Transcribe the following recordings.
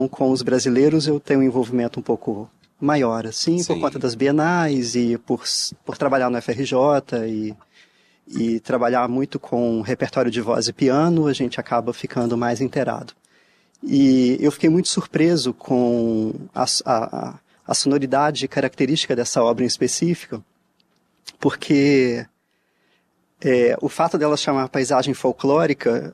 Com os brasileiros eu tenho um envolvimento um pouco maior, assim, Sim. por conta das bienais e por trabalhar no FRJ e trabalhar muito com repertório de voz e piano, a gente acaba ficando mais inteirado. E eu fiquei muito surpreso com a sonoridade característica dessa obra em específico, porque o fato dela chamar paisagem folclórica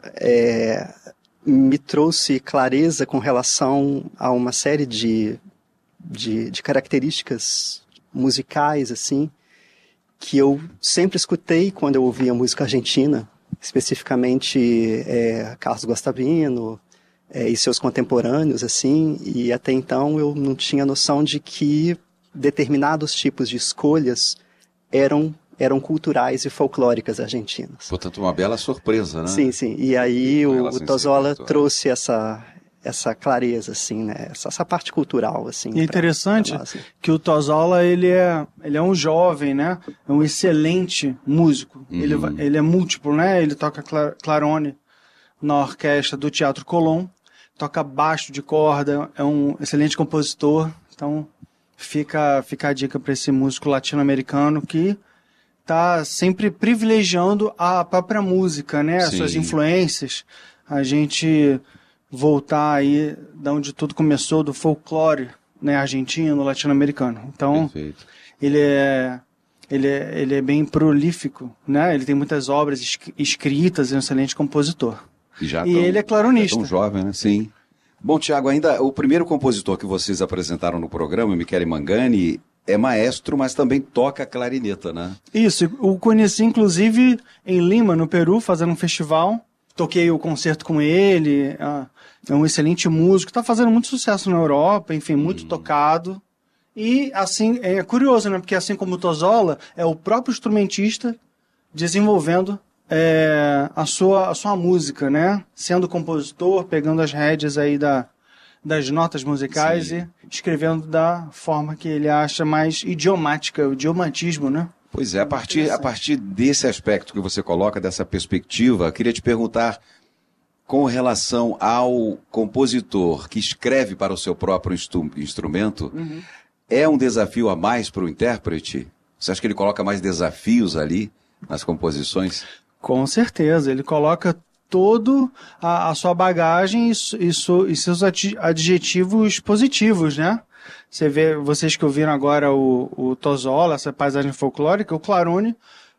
me trouxe clareza com relação a uma série de características musicais, assim, que eu sempre escutei quando eu ouvia música argentina, especificamente Carlos Guastavino e seus contemporâneos, assim, e até então eu não tinha noção de que determinados tipos de escolhas eram culturais e folclóricas argentinas. Portanto, uma bela surpresa, né? Sim, sim. E aí Com o relação a Tozzola esse trouxe essa clareza, assim, né? Essa parte cultural, assim. E é interessante pra lá, assim. que o Tozzola, ele é um jovem, né? É um excelente músico. Ele é múltiplo, né? Ele toca clarone na orquestra do Teatro Colón, toca baixo de corda, é um excelente compositor. Então, fica a dica para esse músico latino-americano que está sempre privilegiando a própria música, né? As suas influências. A gente voltar aí de onde tudo começou, do folclore, né, argentino, latino-americano. Então, Perfeito. ele é bem prolífico, né? Ele tem muitas obras escritas, é um excelente compositor. E ele é claronista. Tão jovem, né? Sim. Bom, Tiago, ainda o primeiro compositor que vocês apresentaram no programa, Michele Mangani, é maestro, mas também toca clarineta, né? Isso, eu conheci inclusive em Lima, no Peru, fazendo um festival. Toquei o concerto com ele, é um excelente músico, está fazendo muito sucesso na Europa, enfim, muito tocado. E assim, é curioso, né? Porque assim como o Tozzola, é o próprio instrumentista desenvolvendo a sua música, né? Sendo compositor, pegando as rédeas aí das notas musicais e escrevendo da forma que ele acha mais idiomática, o idiomatismo, né? Pois é, a partir desse aspecto que você coloca, dessa perspectiva, queria te perguntar, com relação ao compositor que escreve para o seu próprio instrumento, é um desafio a mais para o intérprete? Você acha que ele coloca mais desafios ali nas composições? Com certeza, ele coloca todo a sua bagagem e seus adjetivos positivos, né? Você vê, vocês que ouviram agora o Tozzola, essa paisagem folclórica, o clarone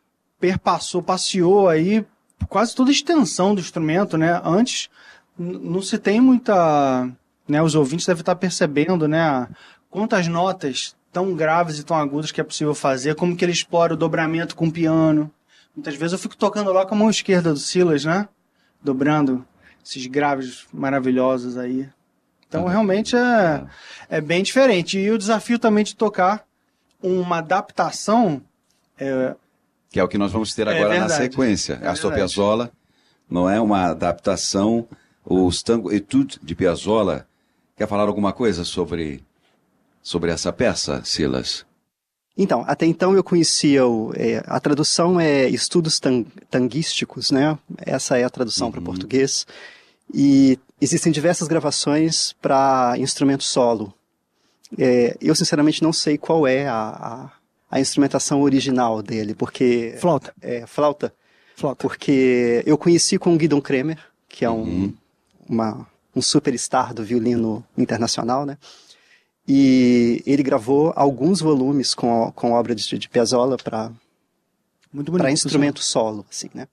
passeou aí quase toda a extensão do instrumento, né? Antes não se tem muita, né? Os ouvintes devem estar percebendo, né? Quantas notas tão graves e tão agudas que é possível fazer, como que ele explora o dobramento com o piano. Muitas vezes eu fico tocando lá com a mão esquerda do Silas, né? Dobrando esses graves maravilhosos aí. Então, realmente é bem diferente. E o desafio também de tocar uma adaptação... Que é o que nós vamos ter agora na sequência. Astor Piazzolla não é uma adaptação. Os Tango Etude de Piazzolla. Quer falar alguma coisa sobre essa peça, Silas? Então, até então eu conhecia a tradução é Estudos Tanguísticos, né? Essa é a tradução para o português. E existem diversas gravações para instrumento solo. Eu, sinceramente, não sei qual é a instrumentação original dele, porque... Flauta. Flauta. Porque eu conheci com o Guidon Kremer, que é um superstar do violino internacional, né? E ele gravou alguns volumes com obra de Piazzolla para instrumento solo, assim, né?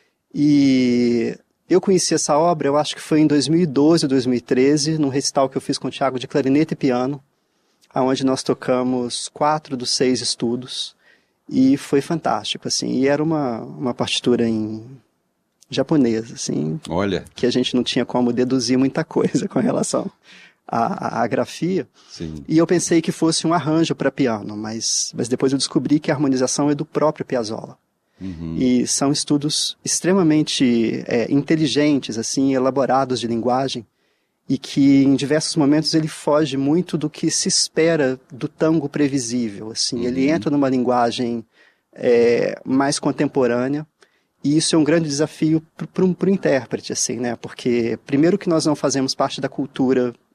E eu conheci essa obra, eu acho que foi em 2012 ou 2013, num recital que eu fiz com o Thiago de clarinete e piano, onde nós tocamos 4 dos 6 estudos, e foi fantástico, assim, e era uma partitura em japonês, assim, olha, que a gente não tinha como deduzir muita coisa com relação à grafia. Sim. E eu pensei que fosse um arranjo para piano, mas depois eu descobri que a harmonização é do próprio Piazzolla. E são estudos extremamente inteligentes, assim, elaborados de linguagem, e que em diversos momentos ele foge muito do que se espera do tango previsível, assim. Ele entra numa linguagem mais contemporânea, e isso é um grande desafio para o intérprete, assim, né? Porque primeiro que nós não fazemos parte da cultura